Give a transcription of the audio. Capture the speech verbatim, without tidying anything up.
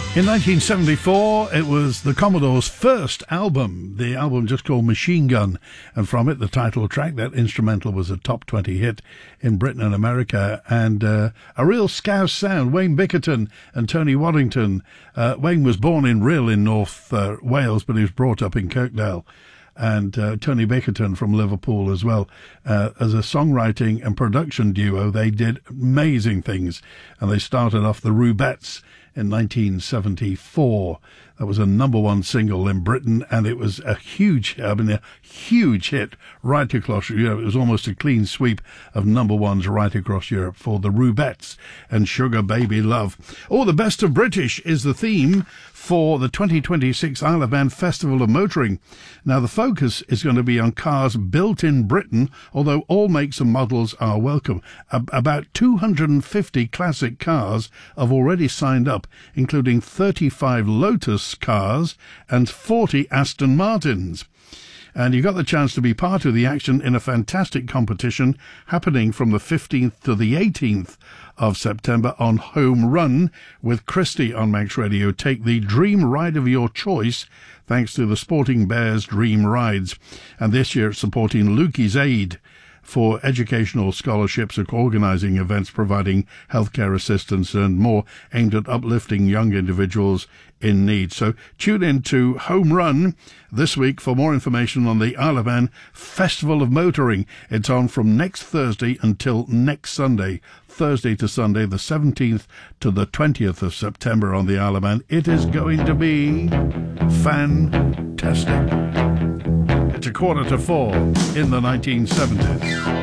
In nineteen seventy-four, it was the Commodore's first album, the album just called Machine Gun, and from it, the title track, that instrumental was a top twenty hit in Britain and America, and uh, a real Scouse sound. Wayne Bickerton and Tony Waddington. Uh, Wayne was born in Rhyl in North uh, Wales, but he was brought up in Kirkdale. And uh, Tony Bickerton from Liverpool as well. Uh, as a songwriting and production duo, they did amazing things. And they started off the Rubettes in nineteen seventy-four. That was a number one single in Britain, and it was a huge, I mean, a huge hit right across Europe. It was almost a clean sweep of number ones right across Europe for the Rubettes and Sugar Baby Love. Oh, the Best of British is the theme for the twenty twenty-six Isle of Man Festival of Motoring. Now, the focus is going to be on cars built in Britain, although all makes and models are welcome. A- about two hundred fifty classic cars have already signed up, including thirty-five Lotus cars and forty Aston Martins. And you got the chance to be part of the action in a fantastic competition happening from the fifteenth to the eighteenth of September on Home Run with Christy on Manx Radio. Take the dream ride of your choice thanks to the Sporting Bears Dream Rides. And this year it's supporting Lukey's Aid for educational scholarships, organising events, providing healthcare assistance and more aimed at uplifting young individuals in need. So tune in to Home Run this week for more information on the Isle of Man Festival of Motoring. It's on from next Thursday until next Sunday, Thursday to Sunday, the seventeenth to the twentieth of September on the Isle of Man. It is going to be fantastic. It's a quarter to four in the nineteen seventies.